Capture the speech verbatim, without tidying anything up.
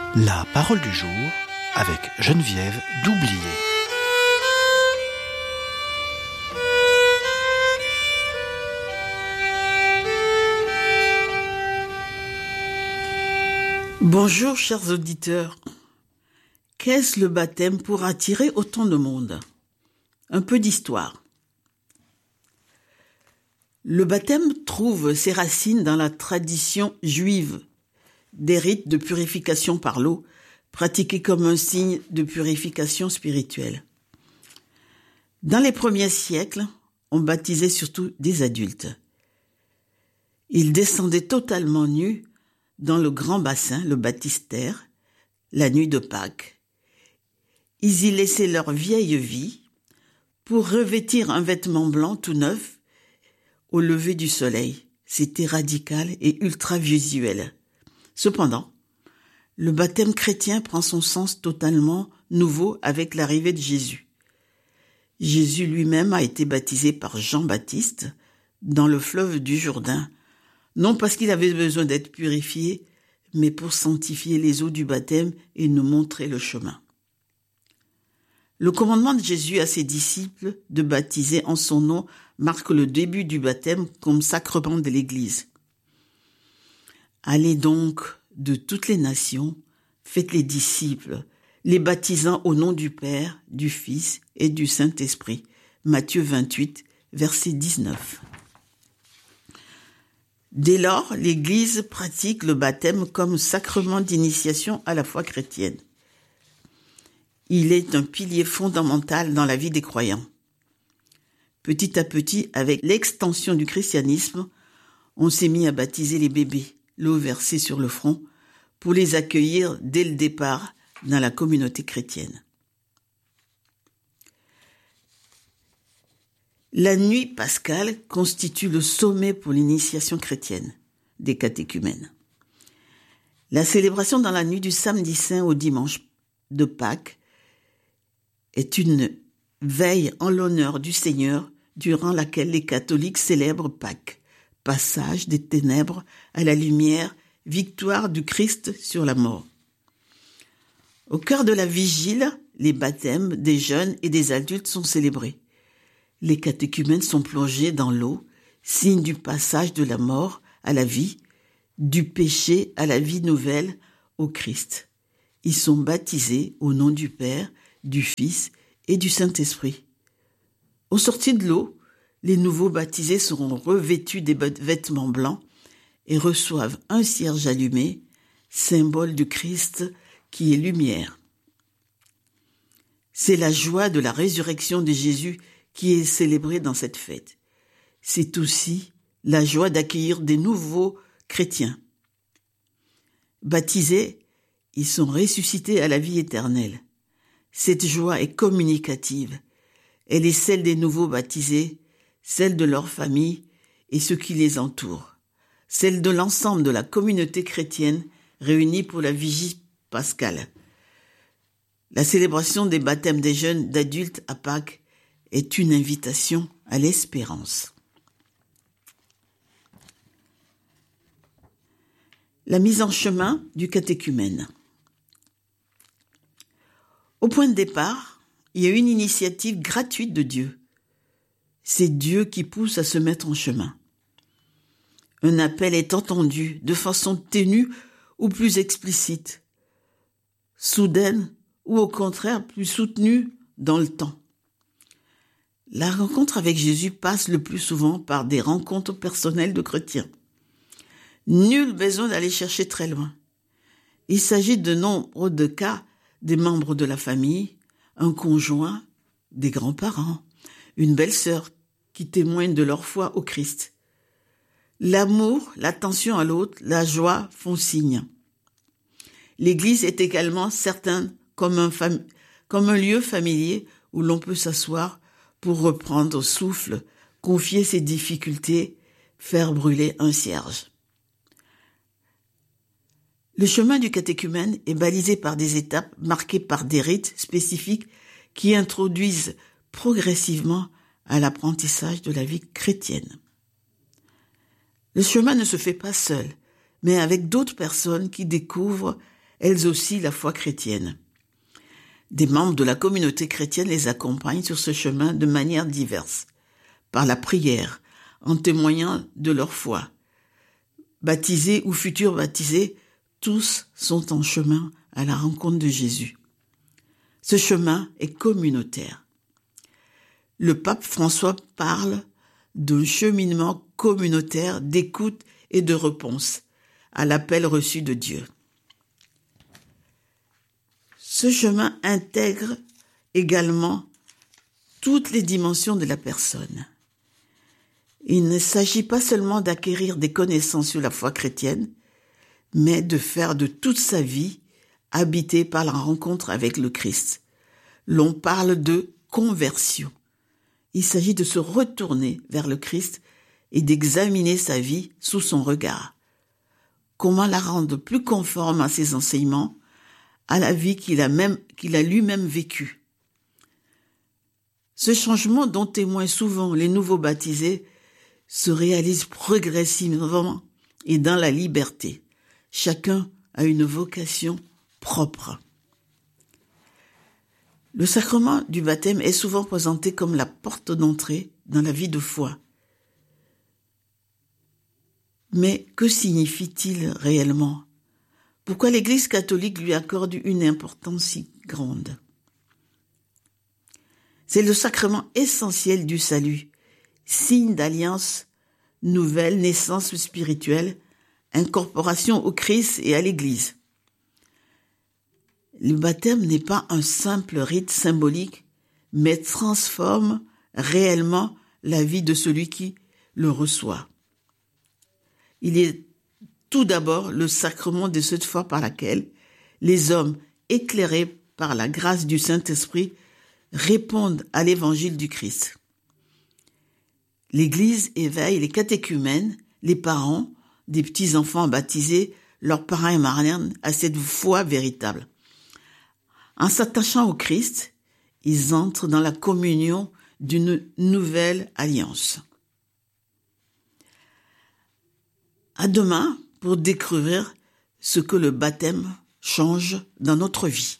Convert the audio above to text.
La parole du jour avec Geneviève Doublier. Bonjour chers auditeurs. Qu'est-ce le baptême pour attirer autant de monde ? Un peu d'histoire. Le baptême trouve ses racines dans la tradition juive des rites de purification par l'eau, pratiqués comme un signe de purification spirituelle. Dans les premiers siècles, on baptisait surtout des adultes. Ils descendaient totalement nus dans le grand bassin, le baptistère, la nuit de Pâques. Ils y laissaient leur vieille vie pour revêtir un vêtement blanc tout neuf au lever du soleil. C'était radical et ultra visuel. Cependant, le baptême chrétien prend son sens totalement nouveau avec l'arrivée de Jésus. Jésus lui-même a été baptisé par Jean-Baptiste dans le fleuve du Jourdain, non parce qu'il avait besoin d'être purifié, mais pour sanctifier les eaux du baptême et nous montrer le chemin. Le commandement de Jésus à ses disciples de baptiser en son nom marque le début du baptême comme sacrement de l'Église. Allez donc de toutes les nations, faites les disciples, les baptisant au nom du Père, du Fils et du Saint-Esprit. Matthieu vingt-huit, verset dix-neuf. Dès lors, l'Église pratique le baptême comme sacrement d'initiation à la foi chrétienne. Il est un pilier fondamental dans la vie des croyants. Petit à petit, avec l'extension du christianisme, on s'est mis à baptiser les bébés, l'eau versée sur le front, pour les accueillir dès le départ dans la communauté chrétienne. La nuit pascale constitue le sommet pour l'initiation chrétienne des catéchumènes. La célébration dans la nuit du samedi saint au dimanche de Pâques est une veille en l'honneur du Seigneur durant laquelle les catholiques célèbrent Pâques, passage des ténèbres à la lumière, victoire du Christ sur la mort. Au cœur de la vigile, les baptêmes des jeunes et des adultes sont célébrés. Les catéchumènes sont plongés dans l'eau, signe du passage de la mort à la vie, du péché à la vie nouvelle au Christ. Ils sont baptisés au nom du Père, du Fils et du Saint-Esprit. Au sortir de l'eau, les nouveaux baptisés seront revêtus des vêtements blancs et reçoivent un cierge allumé, symbole du Christ qui est lumière. C'est la joie de la résurrection de Jésus qui est célébrée dans cette fête. C'est aussi la joie d'accueillir des nouveaux chrétiens. Baptisés, ils sont ressuscités à la vie éternelle. Cette joie est communicative. Elle est celle des nouveaux baptisés, celle de leur famille et ceux qui les entourent, celle de l'ensemble de la communauté chrétienne réunie pour la vigie pascale. La célébration des baptêmes des jeunes d'adultes à Pâques est une invitation à l'espérance. La mise en chemin du catéchumène. Au point de départ, il y a une initiative gratuite de Dieu. C'est Dieu qui pousse à se mettre en chemin. Un appel est entendu de façon ténue ou plus explicite, soudaine ou au contraire plus soutenue dans le temps. La rencontre avec Jésus passe le plus souvent par des rencontres personnelles de chrétiens. Nul besoin d'aller chercher très loin. Il s'agit de nombre de cas des membres de la famille, un conjoint, des grands-parents, une belle-sœur qui témoignent de leur foi au Christ. L'amour, l'attention à l'autre, la joie font signe. L'Église est également certaine comme un, fam- comme un lieu familier où l'on peut s'asseoir pour reprendre au souffle, confier ses difficultés, faire brûler un cierge. Le chemin du catéchumène est balisé par des étapes marquées par des rites spécifiques qui introduisent progressivement à l'apprentissage de la vie chrétienne. Le chemin ne se fait pas seul, mais avec d'autres personnes qui découvrent elles aussi la foi chrétienne. Des membres de la communauté chrétienne les accompagnent sur ce chemin de manière diverse, par la prière, en témoignant de leur foi. Baptisés ou futurs baptisés, tous sont en chemin à la rencontre de Jésus. Ce chemin est communautaire. Le pape François parle d'un cheminement communautaire d'écoute et de réponse à l'appel reçu de Dieu. Ce chemin intègre également toutes les dimensions de la personne. Il ne s'agit pas seulement d'acquérir des connaissances sur la foi chrétienne, mais de faire de toute sa vie habitée par la rencontre avec le Christ. L'on parle de conversion. Il s'agit de se retourner vers le Christ et d'examiner sa vie sous son regard. Comment la rendre plus conforme à ses enseignements, à la vie qu'il a même, qu'il a lui-même vécue. Ce changement dont témoignent souvent les nouveaux baptisés se réalise progressivement et dans la liberté. Chacun a une vocation propre. Le sacrement du baptême est souvent présenté comme la porte d'entrée dans la vie de foi. Mais que signifie-t-il réellement ? Pourquoi l'Église catholique lui accorde une importance si grande ? C'est le sacrement essentiel du salut, signe d'alliance nouvelle, naissance spirituelle, incorporation au Christ et à l'Église. Le baptême n'est pas un simple rite symbolique, mais transforme réellement la vie de celui qui le reçoit. Il est tout d'abord le sacrement de cette foi par laquelle les hommes, éclairés par la grâce du Saint-Esprit, répondent à l'évangile du Christ. L'Église éveille les catéchumènes, les parents des petits-enfants baptisés, leurs parents et marraines à cette foi véritable. En s'attachant au Christ, ils entrent dans la communion d'une nouvelle alliance. À demain pour découvrir ce que le baptême change dans notre vie.